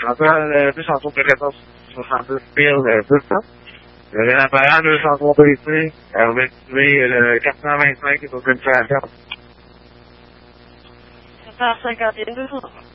rappelle 2 chansons de 1470 200. Le appareil 203 PC, on va activer le 425 qui est au circulation. 451 200.